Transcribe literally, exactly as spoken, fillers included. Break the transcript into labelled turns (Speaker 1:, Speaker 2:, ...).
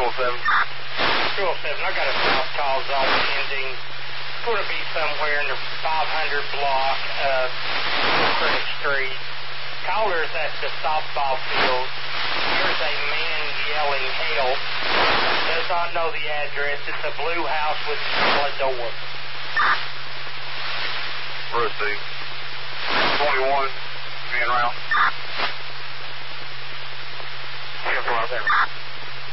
Speaker 1: oh seven.
Speaker 2: two oh seven, I got a south call zone ending. It's going to be somewhere in the five hundred block of Credit Street. Caller's at the softball field. Here's a man yelling help. Does not know the address. It's a blue house with a door.
Speaker 1: Proceed. twenty-one, man round. ten four seven.